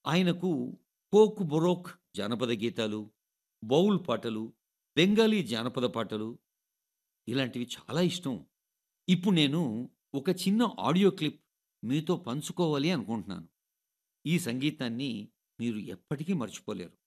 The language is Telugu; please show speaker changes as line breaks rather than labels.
ఆయనకు ఫోక్, బొరోక్ జానపద గీతాలు, బౌల్ పాటలు, బెంగాలీ జానపద పాటలు ఇలాంటివి చాలా ఇష్టం. ఇప్పుడు నేను ఒక చిన్న ఆడియో క్లిప్ మీతో పంచుకోవాలి అనుకుంటున్నాను. ఈ సంగీతాన్ని మీరు ఎప్పటికీ మర్చిపోలేరు.